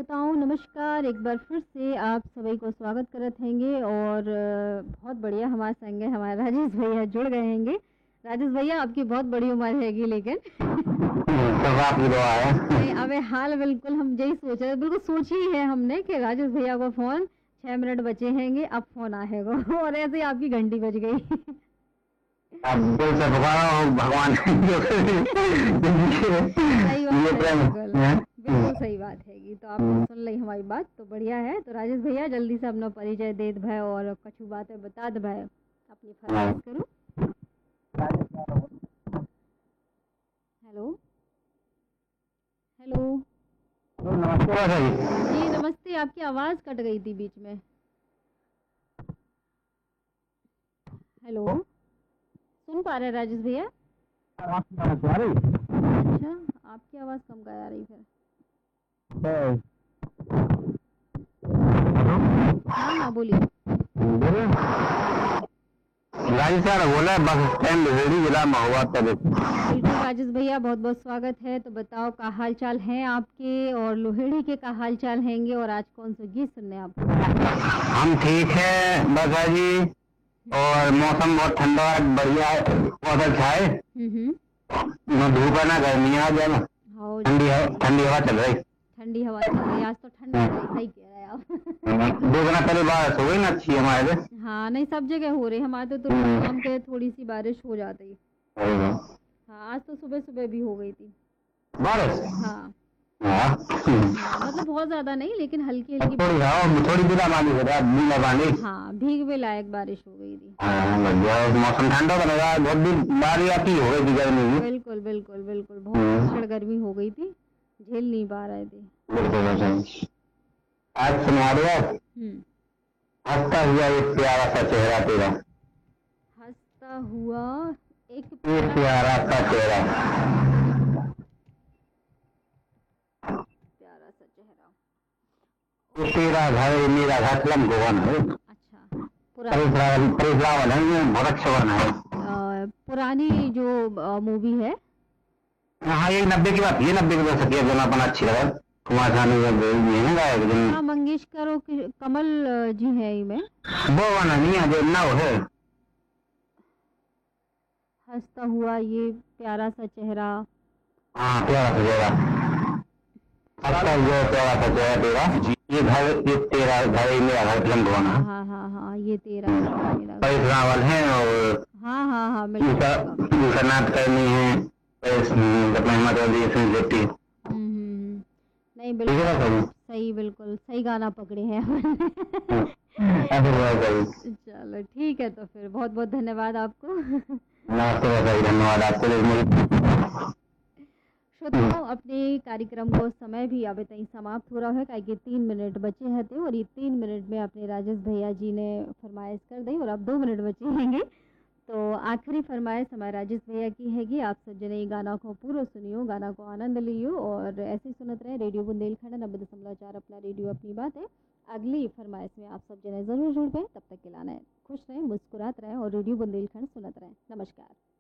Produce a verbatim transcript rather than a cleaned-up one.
श्रोताओं नमस्कार, एक बार फिर से आप सभी को स्वागत करत हैंगे और बहुत बढ़िया हमारे संगे हमारे राजेश भैया जुड़ गए हैंगे। राजेश भैया आपकी बहुत बड़ी उम्र हैगी लेकिन सब आपकी दुआ है। नहीं अबे हाल बिल्कुल हम यही सोच रहे बिल्कुल सोची ही है हमने कि राजेश भैया को फोन छह मिनट बचे हैंगे अब फोन आएगा और ऐसे ही आपकी घंटी बज गई। अब दिल से पुकारो भगवान सही बात है, बिल्कुल है। बिल्कुल सही बात हैगी। तो आपने सुन ली हमारी बात तो बढ़िया है। तो राजेश भैया जल्दी से अपना परिचय देत भाई और कछु बातें बता दे भाई, अपनी फरमाइश करो। हेलो हेलो नमस्ते जी नमस्ते, आपकी आवाज़ कट गई थी बीच में। हेलो सुन पा रहे राजेश भैया? अच्छा आपकी आवाज़ कम का आ रही फिर। हाँ हाँ बोलिए। राजेश सर बोला बस स्टैंड रेडी जिला महुआ तक। बिल्कुल राजेश भैया बहुत बहुत स्वागत है। तो बताओ का हाल चाल है आपके और लोहेड़ी के का हाल चाल हैंगे और आज कौन सा गीत सुनने आपको? हम ठीक है बस जी और मौसम बहुत ठंडा है, बढ़िया है, बहुत अच्छा है। न धूप है ना गर्मी आ जाए, ठंडी हवा ठंडी हवा चल रही। ठंडी हवा चल रही आज तो ठंड लग रही, सही कह रहे हैं आप। दो दिन पहले बारिश हो गई ना अच्छी हमारे। हाँ नहीं सब जगह हो रही, हमारे तो, तो शाम के थोड़ी सी बारिश हो जाती। हाँ आज तो सुबह सुबह भी हो गई थी बारिश। हाँ हाँ हाँ मतलब बहुत ज्यादा नहीं लेकिन हल्की हल्की थोड़ी हाँ थोड़ी बुरा पानी हो रहा है, बुरा पानी। हाँ भीगवे लायक बारिश हो गई थी। हाँ बढ़िया मौसम ठंडा बनेगा, बहुत दिन बारिश आती हो गई थी गर्मी की। बिल्कुल बिल्कुल बिल्कुल बहुत भीषण गर्मी हो गई थी, झेल नहीं पा रहे थे। बिल्कुल आज सुना रहे हो हम्म हंसता हुआ एक प्यारा सा चेहरा तेरा। हंसता हुआ एक एक प्यारा सा चेहरा। प्यारा सा चेहरा। ये तेरा घर मेरा घर फिल्म भुवन है। अच्छा पुरानी परिफ्लावर है, ये बहुत अच्छा बना है। अ, पुरानी जो मूवी है। हाँ ये नब्बे की बात, ये नब्बे की बात सकी है, अपन अच्छी लगा कुमार खान ये है गायक हाँ मंगेशकर और कि- कमल जी है इनमें। वो वाला नहीं है जो नव है। हंसता हुआ ये प्यारा सा चेहरा। हाँ प्यारा सा चेहरा। हंसता हुआ प्यारा सा चेहरा तेरा। ये घर ये तेरा घर ही मेरा घर फिल्म भुवन है। हाँ हाँ हाँ ये तेरा मेरा परिफ्लावर है और हाँ हाँ हाँ उनका बिल्कुल। उनका नाम करनी है मेहमद अली जेट्टी। हम्म नहीं बिल्कुल सही, बिल्कुल सही गाना पकड़े हैं। चलो ठीक है तो फिर बहुत बहुत धन्यवाद आपको। नमस्ते धन्यवाद आपको। श्रोताओं अपने कार्यक्रम को समय भी अब तक समाप्त हो रहा है काहे कि तीन मिनट बचे हैं थे और ये तीन मिनट में अपने राजेश भैया जी ने फरमाइश कर दी और अब दो मिनट बचे हैंगे। तो आखिरी फरमाइश हमारे राजेश भैया की हैगी, आप सब जने गाना को पूरा सुनियो, गाना को आनंद लियो और ऐसे ही सुनत रहे रेडियो बुंदेलखंड नब्बे दशमलव चार अपना रेडियो अपनी बात है। अगली फरमाइश में आप सब जने जरूर जुड़ गए, तब तक के लाना है खुश रहें मुस्कुराते रहें और रेडियो बुंदेलखंड सुनत रहें। नमस्कार।